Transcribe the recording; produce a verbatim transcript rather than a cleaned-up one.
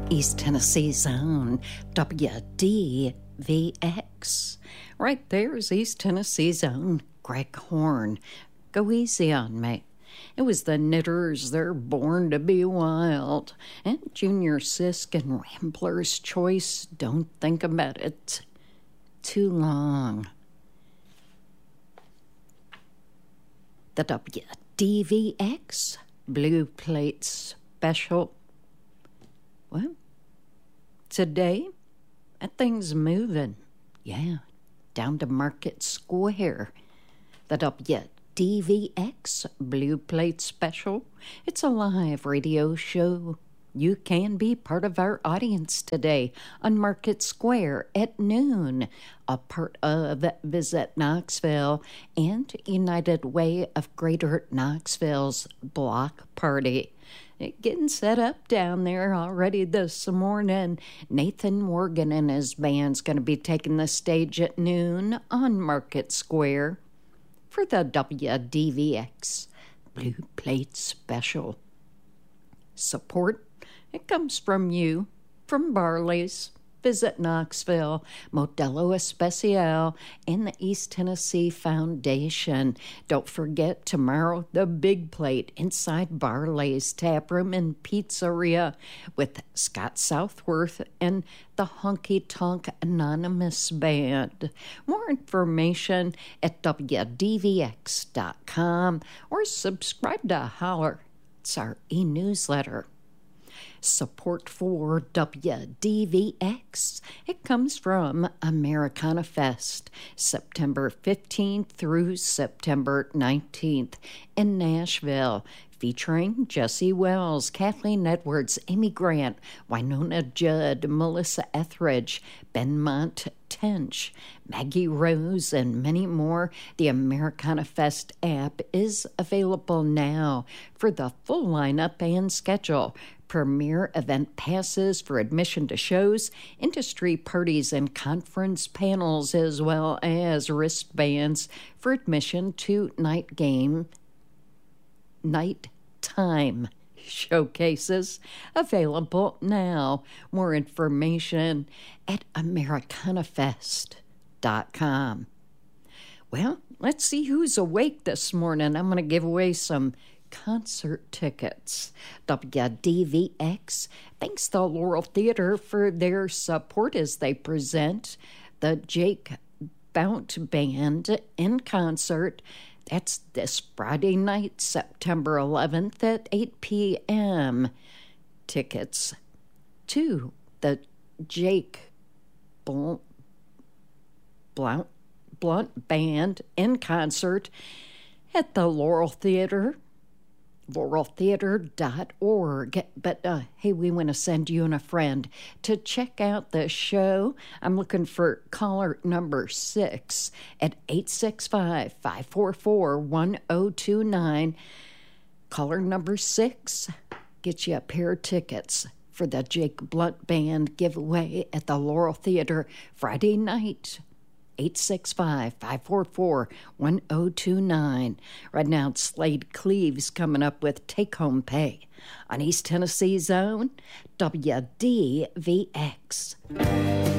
East Tennessee's own W D V X. Right there's East Tennessee's own Greg Horn. Go easy on me. It was the Knitters, they're born to be wild. And Junior Sisk and Rambler's Choice, don't think about it too long. The W D V X Blue Plate Special. Well, today, that thing's moving. Yeah, down to Market Square. The W D V X Blue Plate Special. It's a live radio show. You can be part of our audience today on Market Square at noon, a part of Visit Knoxville and United Way of Greater Knoxville's block party. Getting set up down there already this morning. Nathan Morgan and his band's going to be taking the stage at noon on Market Square for the W D V X Blue Plate Special. Support, it comes from you, from Barley's, Visit Knoxville, Modelo Especial, and the East Tennessee Foundation. Don't forget tomorrow, the Big Plate inside Barley's Taproom and Pizzeria with Scott Southworth and the Honky Tonk Anonymous Band. More information at W D V X dot com or subscribe to Holler. It's our e-newsletter. Support for W D V X, it comes from Americana Fest, September fifteenth through September nineteenth in Nashville, featuring Jesse Wells, Kathleen Edwards, Amy Grant, Winona Judd, Melissa Etheridge, Benmont Tench, Maggie Rose, and many more. The Americana Fest app is available now for the full lineup and schedule. Premier event passes for admission to shows, industry parties, and conference panels, as well as wristbands for admission to night game, nighttime showcases available now. More information at Americana Fest dot com. Well, let's see who's awake this morning. I'm going to give away some concert tickets. W D V X thanks the Laurel Theater for their support as they present the Jake Blount Band in concert. That's this Friday night, September eleventh at eight p.m. Tickets to the Jake Blount, Blount, Blount Band in concert at the Laurel Theater. laurel theater dot org. But uh, hey, we want to send you and a friend to check out the show. I'm looking for caller number six at eight six five, five four four, one zero two nine. Caller number six gets you a pair of tickets for the Jake Blount Band giveaway at the Laurel Theater Friday night. eight six five, five four four, one zero two nine. Right now, it's Slade Cleaves coming up with Take Home Pay on East Tennessee's own W D V X.